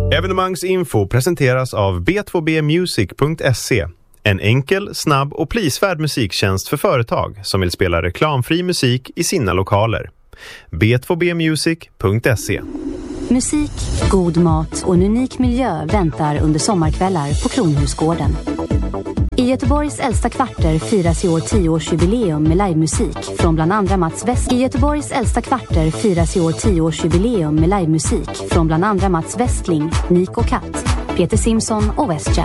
Evenemangsinfo presenteras av b2bmusic.se. En enkel, snabb och prisvärd musiktjänst för företag som vill spela reklamfri musik i sina lokaler. b2bmusic.se. Musik, god mat och en unik miljö väntar under sommarkvällar på Kronhusgården. I Göteborgs äldsta kvarter firas i år 10-årsjubileum med livemusik från bland andra Mats West. I Göteborgs äldsta kvarter firas i år 10-årsjubileum med livemusik från bland andra Mats Westling, Nick och Katt, Peter Simson och Westjam.